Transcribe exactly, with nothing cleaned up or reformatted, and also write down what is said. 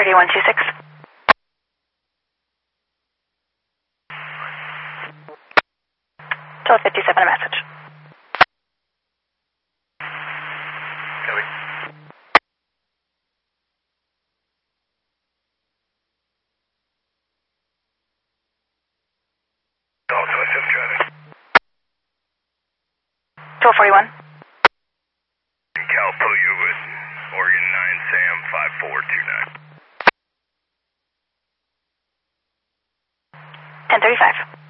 thirty-one two six. twelve fifty-seven, a message. Copy. Call twenty-seven traffic. twelve forty-one. Cal Puyo with Oregon nine Sam five four two nine. ten thirty-five.